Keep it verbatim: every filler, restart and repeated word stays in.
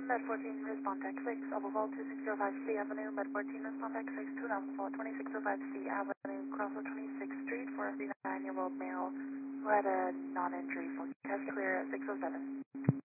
Med fourteen, respond text six, overfall two six zero five C Avenue, Med fourteen, respond text six, two downfall twenty-six oh five C Avenue, Crossroad twenty-sixth Street for a thirty-nine-year-old male who had a non-injury forecast clear at six oh seven.